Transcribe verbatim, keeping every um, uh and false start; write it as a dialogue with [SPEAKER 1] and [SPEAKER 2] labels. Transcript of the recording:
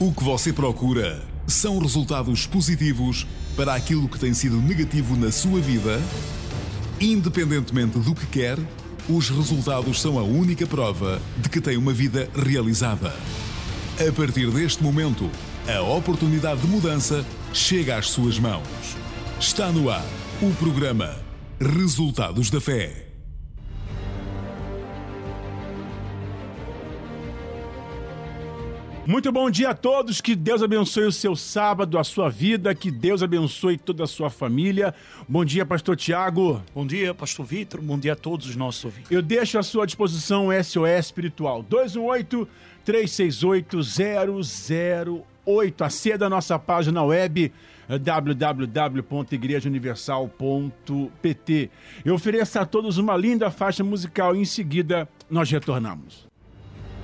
[SPEAKER 1] O que você procura são resultados positivos para aquilo que tem sido negativo na sua vida? Independentemente do que quer, os resultados são a única prova de que tem uma vida realizada. A partir deste momento, a oportunidade de mudança chega às suas mãos. Está no ar o programa Resultados da Fé.
[SPEAKER 2] Muito bom dia a todos, que Deus abençoe o seu sábado, a sua vida, que Deus abençoe toda a sua família. Bom dia, pastor Tiago.
[SPEAKER 3] Bom dia, pastor Vitor, bom dia a todos os nossos ouvintes.
[SPEAKER 2] Eu deixo à sua disposição o S O S Espiritual, dois um oito, três seis oito, zero zero oito. Aceda a nossa página web, w w w ponto igreja universal ponto p t. Eu ofereço a todos uma linda faixa musical e em seguida nós retornamos.